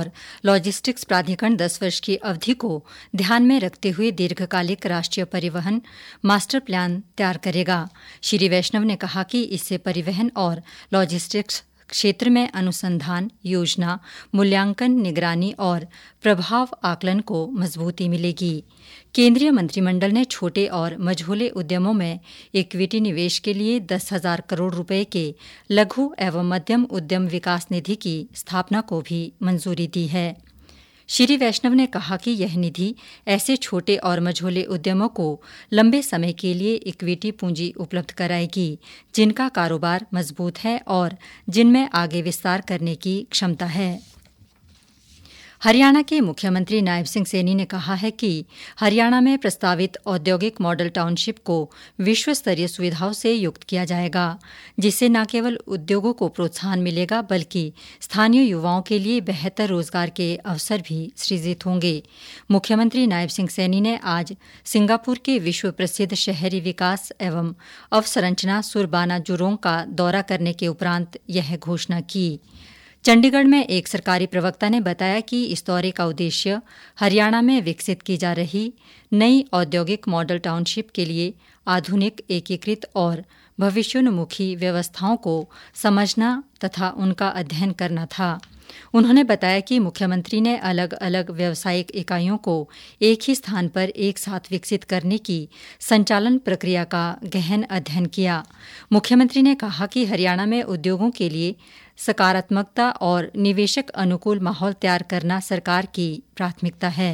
और लॉजिस्टिक्स प्राधिकरण 10 वर्ष की अवधि को ध्यान में रखते हुए दीर्घकालिक राष्ट्रीय परिवहन मास्टर प्लान तैयार करेगा। श्री वैष्णव ने कहा कि इससे परिवहन और लॉजिस्टिक्स क्षेत्र में अनुसंधान, योजना, मूल्यांकन, निगरानी और प्रभाव आकलन को मजबूती मिलेगी। केंद्रीय मंत्रिमंडल ने छोटे और मझोले उद्यमों में इक्विटी निवेश के लिए 10,000 करोड़ रुपए के लघु एवं मध्यम उद्यम विकास निधि की स्थापना को भी मंजूरी दी है। श्री वैष्णव ने कहा कि यह निधि ऐसे छोटे और मझोले उद्यमों को लंबे समय के लिए इक्विटी पूंजी उपलब्ध कराएगी जिनका कारोबार मजबूत है और जिनमें आगे विस्तार करने की क्षमता है। हरियाणा के मुख्यमंत्री नायब सिंह सैनी ने कहा है कि हरियाणा में प्रस्तावित औद्योगिक मॉडल टाउनशिप को विश्व स्तरीय सुविधाओं से युक्त किया जाएगा, जिससे न केवल उद्योगों को प्रोत्साहन मिलेगा बल्कि स्थानीय युवाओं के लिए बेहतर रोजगार के अवसर भी सृजित होंगे। मुख्यमंत्री नायब सिंह सैनी ने आज सिंगापुर के विश्व प्रसिद्ध शहरी विकास एवं अवसंरचना सुरबाना जुरोंग का दौरा करने के उपरांत यह घोषणा की। चंडीगढ़ में एक सरकारी प्रवक्ता ने बताया कि इस दौरे का उद्देश्य हरियाणा में विकसित की जा रही नई औद्योगिक मॉडल टाउनशिप के लिए आधुनिक, एकीकृत और भविष्योन्मुखी व्यवस्थाओं को समझना तथा उनका अध्ययन करना था। उन्होंने बताया कि मुख्यमंत्री ने अलग अलग व्यावसायिक इकाइयों को एक ही स्थान पर एक साथ विकसित करने की संचालन प्रक्रिया का गहन अध्ययन किया। मुख्यमंत्री ने कहा कि हरियाणा में उद्योगों के लिए सकारात्मकता और निवेशक अनुकूल माहौल तैयार करना सरकार की प्राथमिकता है।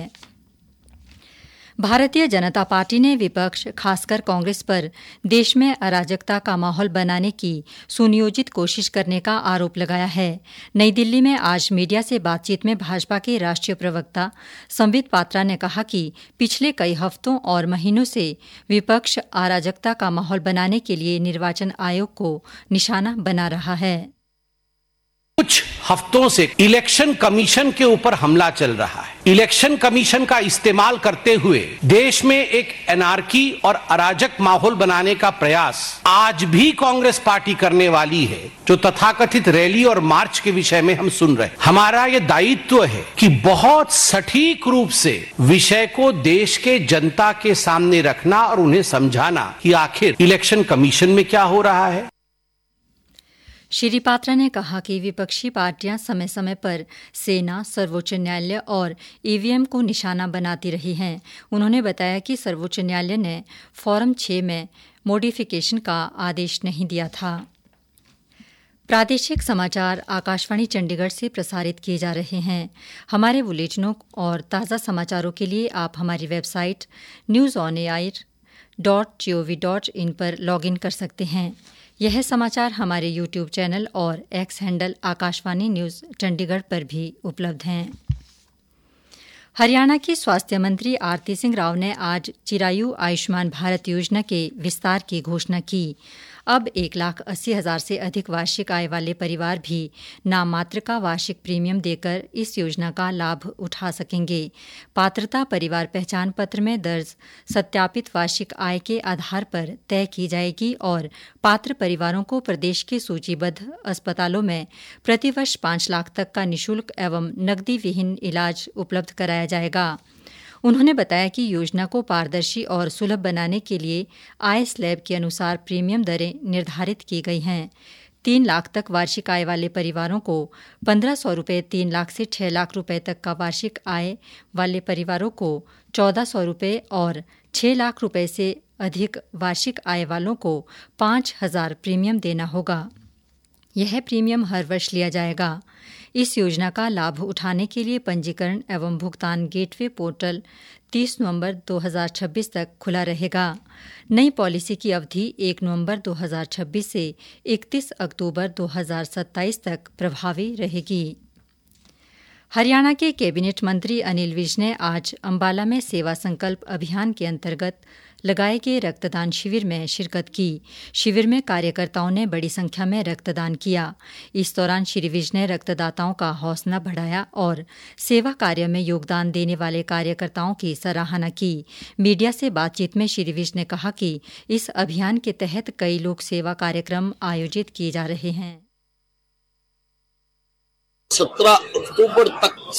भारतीय जनता पार्टी ने विपक्ष, खासकर कांग्रेस पर देश में अराजकता का माहौल बनाने की सुनियोजित कोशिश करने का आरोप लगाया है। नई दिल्ली में आज मीडिया से बातचीत में भाजपा के राष्ट्रीय प्रवक्ता संबित पात्रा ने कहा कि पिछले कई हफ्तों और महीनों से विपक्ष अराजकता का माहौल बनाने के लिए निर्वाचन आयोग को निशाना बना रहा है। कुछ हफ्तों से इलेक्शन कमीशन के ऊपर हमला चल रहा है। इलेक्शन कमीशन का इस्तेमाल करते हुए देश में एक एनार्की और अराजक माहौल बनाने का प्रयास आज भी कांग्रेस पार्टी करने वाली है, जो तथाकथित रैली और मार्च के विषय में हम सुन रहे हैं। हमारा ये दायित्व है कि बहुत सटीक रूप से विषय को देश के जनता के सामने रखना और उन्हें समझाना कि आखिर इलेक्शन कमीशन में क्या हो रहा है। श्री पात्रा ने कहा कि विपक्षी पार्टियां समय समय पर सेना, सर्वोच्च न्यायालय और ईवीएम को निशाना बनाती रही हैं। उन्होंने बताया कि सर्वोच्च न्यायालय ने फॉर्म 6 में मॉडिफिकेशन का आदेश नहीं दिया था। प्रादेशिक समाचार आकाशवाणी चंडीगढ़ से प्रसारित किए जा रहे हैं। हमारे बुलेटिनों और ताज़ा समाचारों के लिए आप हमारी वेबसाइट newsonair.gov.in पर लॉगिन कर सकते हैं। यह समाचार हमारे यूट्यूब चैनल और x handle Akashvani news Chandigarh पर भी उपलब्ध हैं। हरियाणा की स्वास्थ्य मंत्री आरती सिंह राव ने आज चिरायु आयुष्मान भारत योजना के विस्तार की घोषणा की। अब 1,80,000 से अधिक वार्षिक आय वाले परिवार भी नाम मात्र का वार्षिक प्रीमियम देकर इस योजना का लाभ उठा सकेंगे। पात्रता परिवार पहचान पत्र में दर्ज सत्यापित वार्षिक आय के आधार पर तय की जाएगी और पात्र परिवारों को प्रदेश के सूचीबद्ध अस्पतालों में प्रतिवर्ष 5 लाख तक का निःशुल्क एवं नकदी विहीन इलाज उपलब्ध कराया जाएगा। उन्होंने बताया कि योजना को पारदर्शी और सुलभ बनाने के लिए आय स्लैब के अनुसार प्रीमियम दरें निर्धारित की गई हैं। 3 लाख तक वार्षिक आय वाले परिवारों को 1,500 रुपये, 3 लाख से 6 लाख रुपये तक का वार्षिक आय वाले परिवारों को 1,400 रुपये और 6 लाख रुपये से अधिक वार्षिक आय वालों को 5,000 प्रीमियम देना होगा। यह प्रीमियम हर वर्ष लिया जाएगा। इस योजना का लाभ उठाने के लिए पंजीकरण एवं भुगतान गेटवे पोर्टल 30 नवंबर 2026 तक खुला रहेगा। नई पॉलिसी की अवधि 1 नवंबर 2026 से 31 अक्टूबर 2027 तक प्रभावी रहेगी। हरियाणा के कैबिनेट मंत्री अनिल विज ने आज अंबाला में सेवा संकल्प अभियान के अंतर्गत लगाए गए रक्तदान शिविर में शिरकत की। शिविर में कार्यकर्ताओं ने बड़ी संख्या में रक्तदान किया। इस दौरान श्री विज ने रक्तदाताओं का हौसला बढ़ाया और सेवा कार्य में योगदान देने वाले कार्यकर्ताओं की सराहना की। मीडिया से बातचीत में श्री विज ने कहा कि इस अभियान के तहत कई लोक सेवा कार्यक्रम आयोजित किए जा रहे हैं। 17 अक्टूबर तक